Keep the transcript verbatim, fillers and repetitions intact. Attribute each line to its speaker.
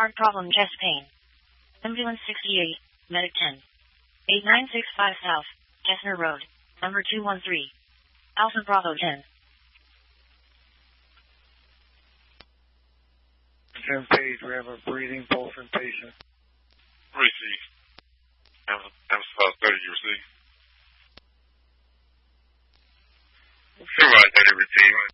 Speaker 1: Heart problem, chest pain. Ambulance sixty-eight, Medic ten. eight nine six five South, Kessner Road, number two one three. Alpha Bravo ten.
Speaker 2: ten page, we have a breathing pulsing patient.
Speaker 3: Receive. Ambulance thirty, you receive. Supervisor thirty, receive.